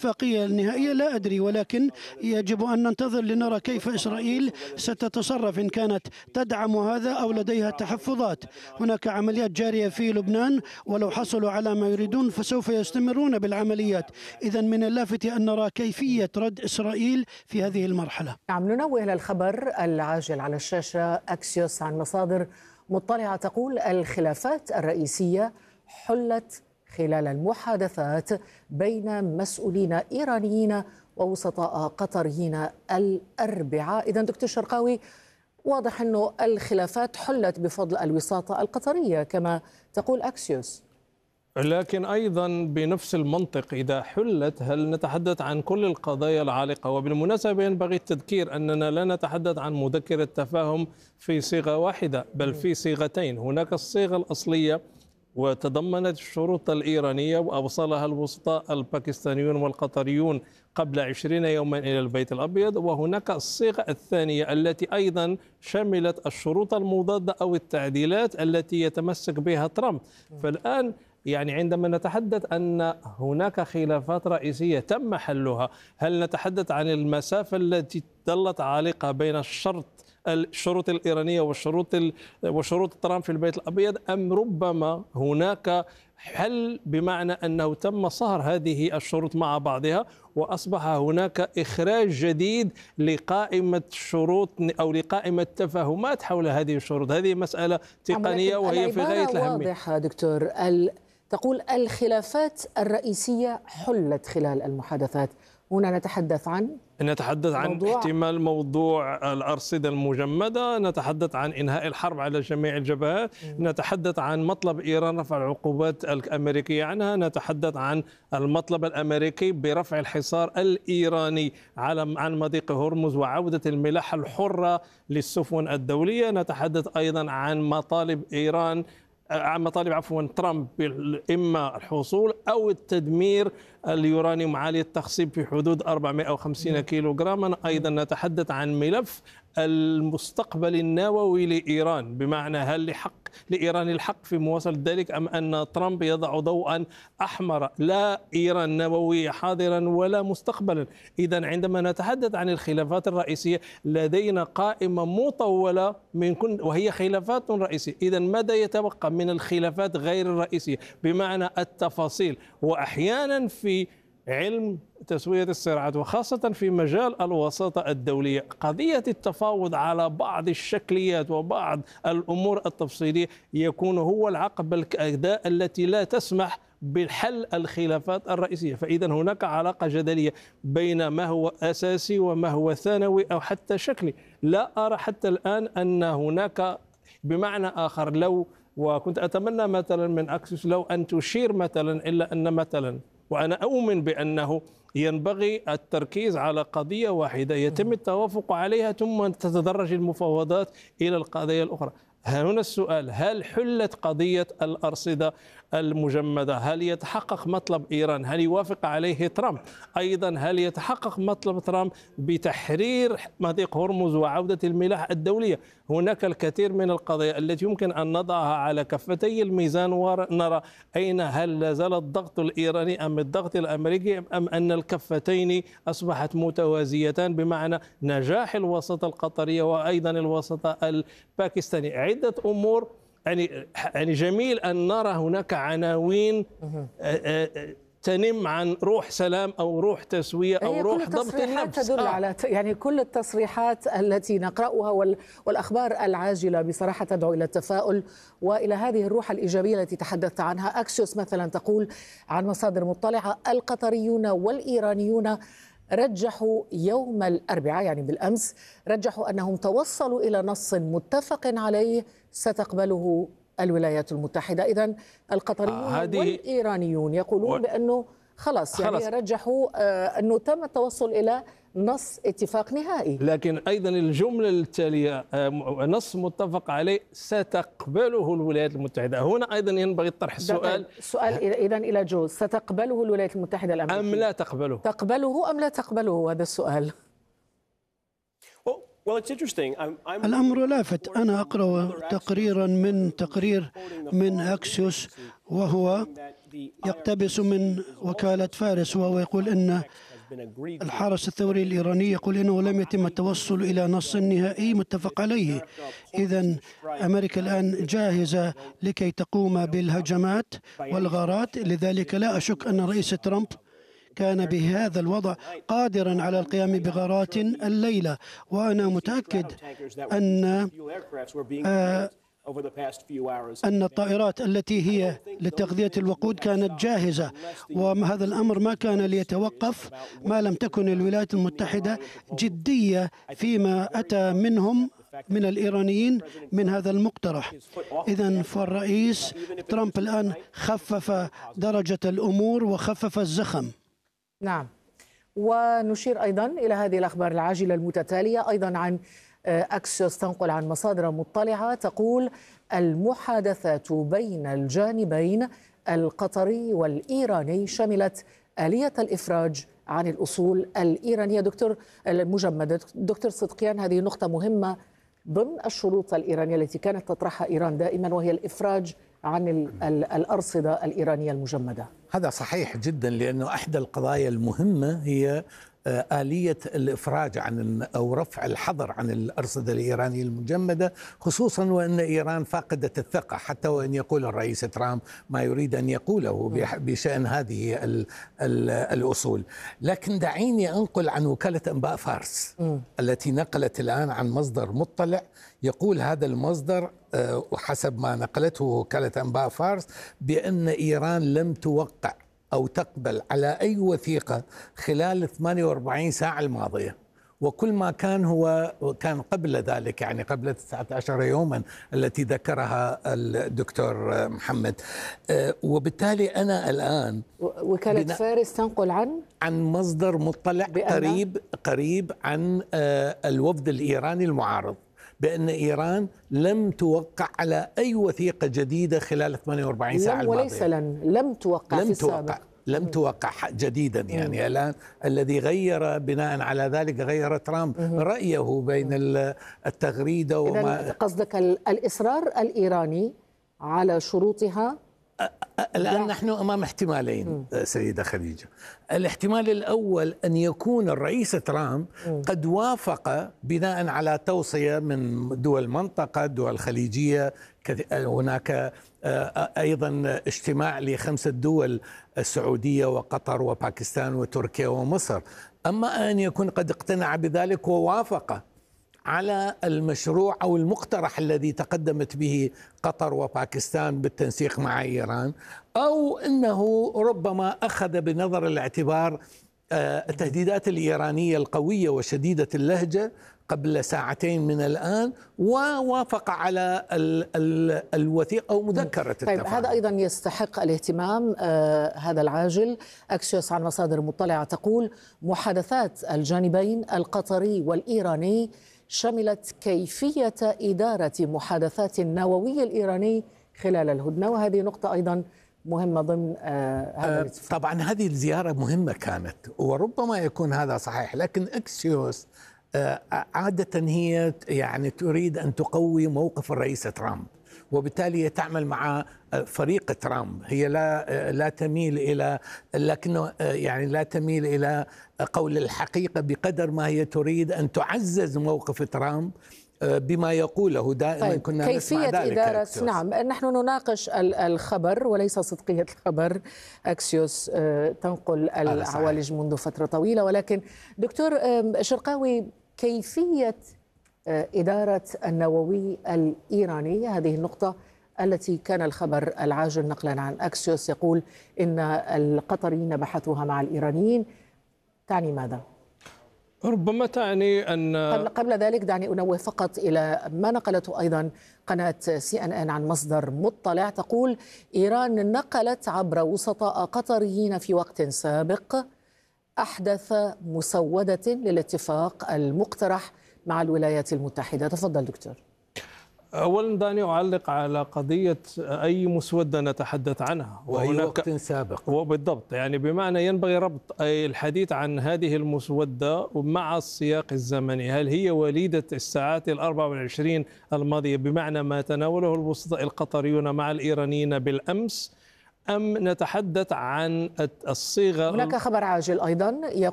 الاتفاقية النهائية لا أدري، ولكن يجب أن ننتظر لنرى كيف إسرائيل ستتصرف، إن كانت تدعم هذا أو لديها تحفظات. هناك عمليات جارية في لبنان، ولو حصلوا على ما يريدون فسوف يستمرون بالعمليات. إذا من اللافت أن نرى كيفية رد إسرائيل في هذه المرحلة. نعم، ننوه إلى الخبر العاجل على الشاشة. أكسيوس عن مصادر مطلعة تقول الخلافات الرئيسية حلت خلال المحادثات بين مسؤولين إيرانيين ووسطاء قطريين الأربعاء. إذن دكتور شرقاوي، واضح أنه الخلافات حلت بفضل الوساطة القطرية كما تقول أكسيوس، لكن أيضا بنفس المنطق إذا حلت هل نتحدث عن كل القضايا العالقة؟ وبالمناسبة ينبغي التذكير أننا لا نتحدث عن مذكرة تفاهم في صيغة واحدة، بل في صيغتين. هناك الصيغة الأصلية وتضمنت الشروط الإيرانية وأوصلها الوسطاء الباكستانيون والقطريون قبل 20 يوما إلى البيت الأبيض، وهناك الصيغة الثانية التي أيضا شملت الشروط المضادة أو التعديلات التي يتمسك بها ترامب. فالآن يعني عندما نتحدث أن هناك خلافات رئيسية تم حلها، هل نتحدث عن المسافة التي ظلت عالقة بين الشروط الإيرانية وشروط ترامب في البيت الأبيض، أم ربما هناك حل بمعنى أنه تم صهر هذه الشروط مع بعضها وأصبح هناك إخراج جديد لقائمة شروط أو لقائمة تفاهمات حول هذه الشروط؟ هذه مسألة تقنية وهي في غاية الأهمية. واضحة دكتور، تقول الخلافات الرئيسية حلت خلال المحادثات. هنا نتحدث عن احتمال موضوع الأرصدة المجمدة، نتحدث عن إنهاء الحرب على جميع الجبهات، نتحدث عن مطلب إيران رفع العقوبات الأمريكية عنها، نتحدث عن المطلب الأمريكي برفع الحصار الإيراني عن مضيق هرمز وعودة الملاحة الحرة للسفن الدولية، نتحدث أيضا عن مطالب ترامب، إما الحصول أو التدمير اليورانيوم عالي التخصيب في حدود 450 كيلوغراما. أيضا نتحدث عن ملف المستقبل النووي لإيران، بمعنى هل لإيران الحق في مواصلة ذلك أم أن ترامب يضع ضوءا أحمر، لا إيران نووية حاضرا ولا مستقبلا. إذا عندما نتحدث عن الخلافات الرئيسية لدينا قائمة مطولة من كل وهي خلافات رئيسية. إذا ماذا يتبقى من الخلافات غير الرئيسية بمعنى التفاصيل؟ وأحيانا في علم تسوية الصراعات وخاصة في مجال الوساطة الدولية قضية التفاوض على بعض الشكليات وبعض الأمور التفصيلية يكون هو العقبة الأداء التي لا تسمح بحل الخلافات الرئيسية. فإذا هناك علاقة جدلية بين ما هو أساسي وما هو ثانوي أو حتى شكلي. لا أرى حتى الآن أن هناك بمعنى آخر، وكنت أتمنى مثلا من أكسيوس لو أن تشير مثلا إلا أن مثلا، وأنا أؤمن بأنه ينبغي التركيز على قضية واحدة يتم التوافق عليها ثم تتدرج المفاوضات إلى القضايا الأخرى. هنا السؤال: هل حلت قضية الأرصدة المجمدة؟ هل يتحقق مطلب إيران؟ هل يوافق عليه ترامب؟ أيضا هل يتحقق مطلب ترامب بتحرير مضيق هرمز وعودة الملاحة الدولية؟ هناك الكثير من القضايا التي يمكن أن نضعها على كفتي الميزان ونرى أين هل لا زال الضغط الإيراني أم الضغط الأمريكي، أم أن الكفتين أصبحت متوازيتان بمعنى نجاح الوساطة القطرية وأيضا الوساطة الباكستانية. عدة أمور يعني جميل أن نرى هناك عناوين تنم عن روح سلام أو روح تسوية أو روح ضبط النفس. تدل على يعني كل التصريحات التي نقرأها والأخبار العاجلة بصراحة تدعو إلى التفاؤل وإلى هذه الروح الإيجابية التي تحدثت عنها. أكسيوس مثلا تقول عن مصادر مطلعة: القطريون والإيرانيون رجحوا يوم الأربعاء يعني بالأمس رجحوا أنهم توصلوا إلى نص متفق عليه ستقبله الولايات المتحدة. إذن القطريون والإيرانيون يقولون بأنه خلاص يعني رجحوا أنه تم التوصل إلى نص اتفاق نهائي. لكن أيضا الجملة التالية نص متفق عليه ستقبله الولايات المتحدة. هنا أيضا ينبغي طرح السؤال إذن إلى جوز: ستقبله الولايات المتحدة الأمريكية أم لا تقبله؟ تقبله أم لا تقبله؟ هذا السؤال. الأمر لافت. أنا أقرأ تقرير من أكسيوس، وهو يقتبس من وكالة فارس، وهو يقول أن الحرس الثوري الإيراني يقول إنه لم يتم التوصل إلى نص نهائي متفق عليه. إذن أمريكا الآن جاهزة لكي تقوم بالهجمات والغارات، لذلك لا أشك أن الرئيس ترامب كان بهذا الوضع قادرا على القيام بغارات الليلة. وأنا متأكد أن الطائرات التي هي لتغذية الوقود كانت جاهزة، وهذا الأمر ما كان ليتوقف ما لم تكن الولايات المتحدة جدية فيما أتى منهم من الإيرانيين من هذا المقترح. إذن فالرئيس ترامب الآن خفف درجة الأمور وخفف الزخم. نعم، ونشير أيضا إلى هذه الأخبار العاجلة المتتالية أيضا عن أكسيوس، تنقل عن مصادر مطلعة تقول المحادثات بين الجانبين القطري والإيراني شملت آلية الإفراج عن الأصول الإيرانية. دكتور المجمد، دكتور صدقيان، هذه نقطة مهمة ضمن الشروط الإيرانية التي كانت تطرحها إيران دائما، وهي الإفراج عن الأرصدة الإيرانية المجمدة. هذا صحيح جدا، لأنه أحدى القضايا المهمة هي آلية الإفراج عن أو رفع الحظر عن الأرصدة الإيرانية المجمدة، خصوصا وأن إيران فاقدت الثقة، حتى وأن يقول الرئيس ترامب ما يريد أن يقوله بشأن هذه الأصول. لكن دعيني أنقل عن وكالة أنباء فارس التي نقلت الآن عن مصدر مطلع. يقول هذا المصدر وحسب ما نقلته وكالة أنباء فارس بأن إيران لم توقع أو تقبل على أي وثيقة خلال 48 ساعة الماضية، وكل ما كان هو كان قبل ذلك، يعني قبل 19 يوما التي ذكرها الدكتور محمد. وبالتالي أنا الآن وكالة فارس تنقل عن مصدر مطلع قريب عن الوفد الإيراني المعارض بأن إيران لم توقع على أي وثيقة جديدة خلال 48 ساعة الماضية. وليس لم توقع في السابق. لم توقع جديدا، يعني الآن الذي غير بناء على ذلك غير ترامب رأيه بين التغريدة وما. قصدك الإصرار الإيراني على شروطها؟ الآن نحن أمام احتمالين سيدة خديجة. الاحتمال الأول أن يكون الرئيس ترامب قد وافق بناء على توصية من دول المنطقة، دول الخليجية، هناك أيضا اجتماع ل5 دول، السعودية وقطر وباكستان وتركيا ومصر. أما أن يكون قد اقتنع بذلك ووافق على المشروع أو المقترح الذي تقدمت به قطر وباكستان بالتنسيق مع إيران، أو أنه ربما أخذ بنظر الاعتبار التهديدات الإيرانية القوية وشديدة اللهجة قبل ساعتين من الآن ووافق على الوثيقة أو مذكرة التفاهم. طيب، هذا أيضا يستحق الاهتمام هذا العاجل. أكسيوس عن مصادر مطلعة تقول محادثات الجانبين القطري والإيراني شملت كيفية إدارة محادثات النووي الإيراني خلال الهدنة، وهذه نقطة أيضا مهمة ضمن هذا الاتفاق. طبعا هذه الزيارة مهمة كانت، وربما يكون هذا صحيح، لكن أكسيوس عادة هي يعني تريد أن تقوي موقف الرئيس ترامب، وبالتالي تعمل مع فريق ترامب. هي لا تميل إلى، لكنه يعني لا تميل إلى قول الحقيقة بقدر ما هي تريد أن تعزز موقف ترامب بما يقوله دائما. طيب، كنا كيفية نسمع ذلك إدارة أكسيوس. نعم، نحن نناقش الخبر وليس صدقية الخبر. أكسيوس تنقل العوالج منذ فترة طويلة، ولكن دكتور شرقاوي، كيفية إدارة النووي الإيراني، هذه النقطة التي كان الخبر العاجل نقلا عن أكسيوس يقول إن القطريين بحثوها مع الإيرانيين، تعني ماذا؟ ربما تعني أن قبل ذلك دعني أنوه فقط إلى ما نقلته أيضا قناة CNN عن مصدر مطلع تقول إيران نقلت عبر وسطاء قطريين في وقت سابق أحدث مسودة للاتفاق المقترح مع الولايات المتحدة. تفضل دكتور. أولا دعني أعلق على قضية أي مسودة نتحدث عنها وأي وقت سابق. وبالضبط، يعني بمعنى ينبغي ربط الحديث عن هذه المسودة مع السياق الزمني. هل هي وليدة الساعات 24 الماضية، بمعنى ما تناوله الوسطاء القطريون مع الإيرانيين بالأمس، أم نتحدث عن الصيغة؟ هناك خبر عاجل أيضا